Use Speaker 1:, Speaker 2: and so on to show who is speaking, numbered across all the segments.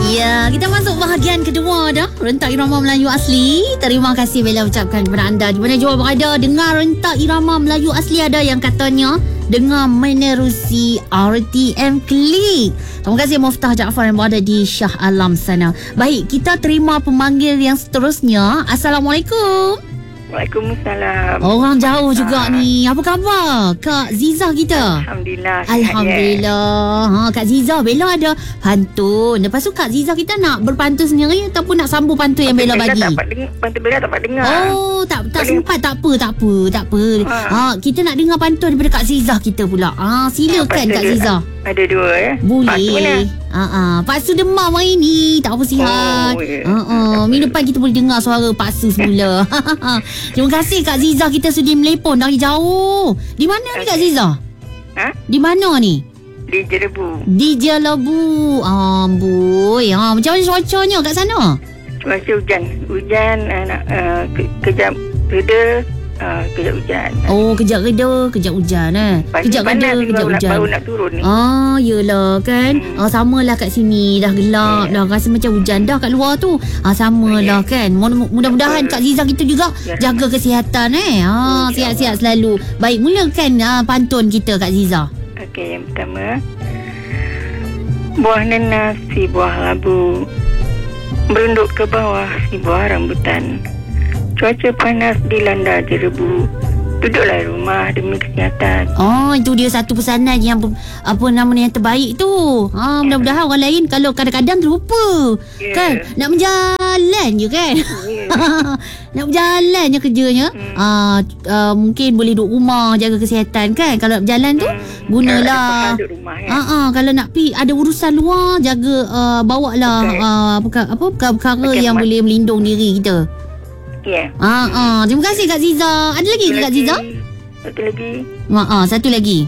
Speaker 1: Ya, kita masuk bahagian kedua dah. Rentak irama Melayu asli. Terima kasih Bella ucapkan kepada anda di mana jua berada. Dengar rentak irama Melayu asli, ada yang katanya dengan menerusi RTM Klik. Terima kasih Muftah Jaafar yang berada di Shah Alam sana. Baik, kita terima pemanggil yang seterusnya. Assalamualaikum.
Speaker 2: Waalaikumsalam.
Speaker 1: Orang jauh juga ni. Apa khabar Kak Ziza kita?
Speaker 2: Alhamdulillah.
Speaker 1: Alhamdulillah. Kak Ziza, Bella ada pantun. Lepas tu Kak Ziza kita nak berpantun sendiri ataupun nak sambung pantun yang Bella bagi?
Speaker 2: Pantun Bella tak dapat dengar.
Speaker 1: Oh, tak sempat. Tak apa. Kita nak dengar pantun daripada Kak Ziza kita pula. Silakan Kak Ziza.
Speaker 2: Ada dua ya.
Speaker 1: Boleh. Pak Su demam hari ni. Tak apa sihat. Minggu depan kita boleh dengar suara Pak Su semula. Terima kasih Kak Ziza, kita sudi melepon dari jauh. Di mana ni Kak Ziza? Di mana ni?
Speaker 2: Di Jelebu.
Speaker 1: Di Jelebu. Amboi. Macam mana cuacanya kat sana?
Speaker 2: Cuaca hujan. Kejap reda. Kejap hujan.
Speaker 1: Oh, kejap reda, kejap hujan Kejap reda, kejap hujan.
Speaker 2: Baru nak turun ni.
Speaker 1: Yelah kan. Samalah kat sini. Dah gelap dah. Rasa macam hujan dah kat luar tu. Samalah kan. Mudah-mudahan Kak Ziza kita juga jaga kesihatan sihat-sihat selalu. Baik, mulakan pantun kita Kak Ziza.
Speaker 2: Okey, yang pertama. Buah nanas si buah labu, merunduk ke bawah si buah rambutan. Cuaca panas dilanda Jelebu, duduklah rumah demi kesihatan.
Speaker 1: Itu dia satu pesanan yang yang terbaik tu. Mudah-mudahan orang lain kalau kadang-kadang terlupa kan, nak berjalan je kan. Nak berjalan je kerjanya. Mungkin boleh duduk rumah jaga kesihatan kan. Kalau nak berjalan tu gunalah kalau nak pergi ada urusan luar, jaga bawalah perkara yang boleh melindung diri kita. Terima kasih Kak Ziza. Ada lagi ke Kak Ziza? Satu lagi.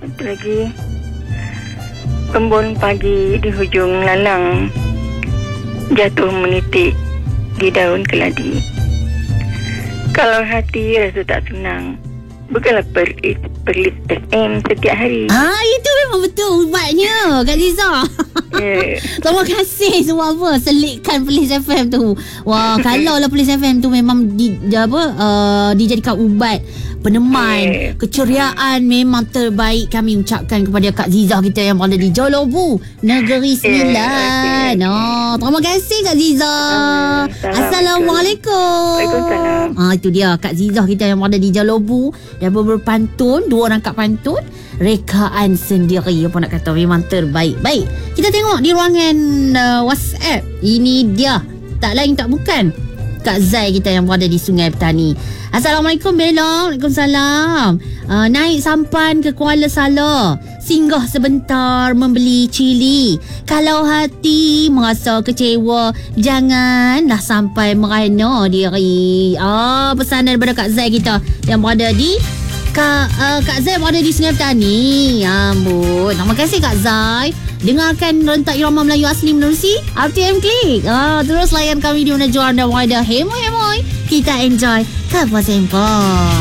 Speaker 1: Embun pagi di hujung lalang, jatuh menitik di daun keladi. Kalau hati rasa tak senang, bukanlah perlis FM setiap hari. Itu memang betul ubatnya Kak Ziza. Terima kasih semua selitkan Perlis FM tu. Wah, kalau lah Perlis FM tu memang dijadikan ubat peneman keceriaan, memang terbaik. Kami ucapkan kepada Kak Ziza kita yang berada di Jelebu, Negeri Sembilan. Terima kasih Kak Ziza. Assalamualaikum.
Speaker 2: Waalaikumsalam.
Speaker 1: Itu dia Kak Ziza kita yang berada di Jelebu. Dia berpantun, 2 rangkap pantun, rekaan sendiri. Apa nak kata, memang terbaik. Baik, kita tengok di ruangan WhatsApp. Ini dia, tak lain tak bukan Kak Zai kita yang berada di Sungai Petani. Assalamualaikum Bella. Waalaikumsalam. Naik sampan ke Kuala Sala, singgah sebentar membeli cili. Kalau hati merasa kecewa, janganlah sampai merana diri. Pesanan daripada Kak Zai kita yang berada di Kak Zai berada di Sungai Petani. Ambon. Terima kasih Kak Zai. Dengarkan rentak irama Melayu asli menerusi RTM Klik. Terus layan kami di mana jua anda berada. Hemoy. Kita enjoy Kapal Sempoi.